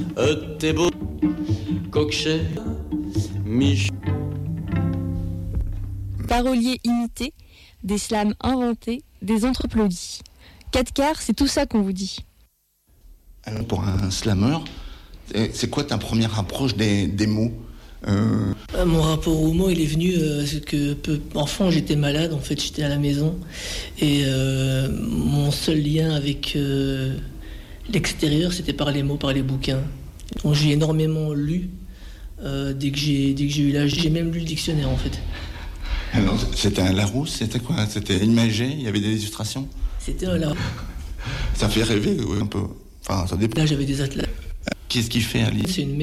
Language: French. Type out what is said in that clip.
T'es beau, coquechet, mich. Paroliers imités, des slams inventés, des entreplaudis. 4 quarts, c'est tout ça qu'on vous dit. Alors pour un slammer, c'est quoi ta première approche des mots? Mon rapport aux mots, il est venu parce que enfant, j'étais malade, en fait, j'étais à la maison. Et mon seul lien avec l'extérieur, c'était par les mots, par les bouquins. Donc j'ai énormément lu dès que j'ai eu l'âge. J'ai même lu le dictionnaire, en fait. Alors, c'était un Larousse, c'était quoi? C'était imagé, il y avait des illustrations? C'était un Larousse. Ça fait rêver un peu. Enfin, ça dépend. Là, j'avais des atlas. Qu'est-ce qu'il fait, Ali? C'est une